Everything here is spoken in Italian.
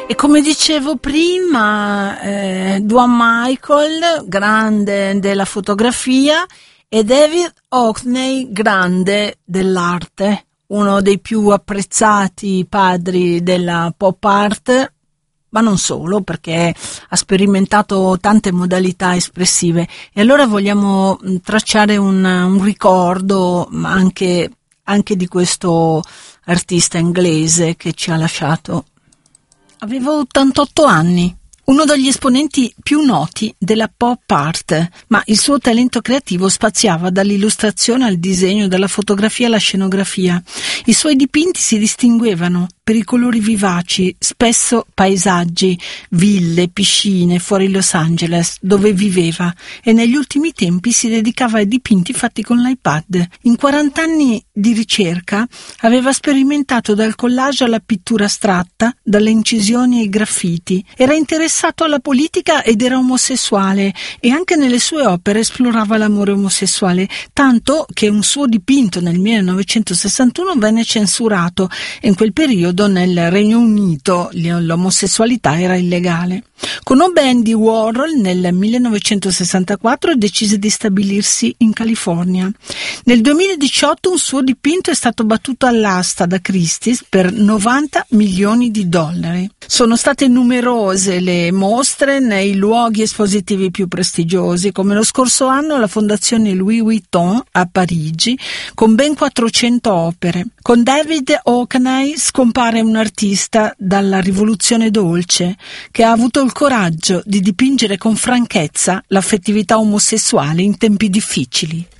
E come dicevo prima, Duane Michael, grande della fotografia, e David Hockney, grande dell'arte, uno dei più apprezzati padri della pop art, ma non solo, perché ha sperimentato tante modalità espressive. E allora vogliamo tracciare un ricordo anche di questo artista inglese che ci ha lasciato. Aveva 88 anni, uno degli esponenti più noti della pop art, ma il suo talento creativo spaziava dall'illustrazione al disegno, dalla fotografia alla scenografia. I suoi dipinti si distinguevano per i colori vivaci, spesso paesaggi, ville, piscine fuori Los Angeles, dove viveva, e negli ultimi tempi si dedicava ai dipinti fatti con l'iPad. In 40 anni di ricerca aveva sperimentato dal collage alla pittura astratta, dalle incisioni ai graffiti. Era interessato alla politica ed era omosessuale, e anche nelle sue opere esplorava l'amore omosessuale, tanto che un suo dipinto nel 1961 venne censurato, e in quel periodo nel Regno Unito l'omosessualità era illegale. Conobbe Andy Warhol nel 1964 e decise di stabilirsi in California. Nel 2018 un suo dipinto è stato battuto all'asta da Christie's per $90 milioni. Sono state numerose le mostre nei luoghi espositivi più prestigiosi, come lo scorso anno la Fondazione Louis Vuitton a Parigi, con ben 400 opere. Con David Hockney scompare un artista dalla rivoluzione dolce, che ha avuto il coraggio di dipingere con franchezza l'affettività omosessuale in tempi difficili.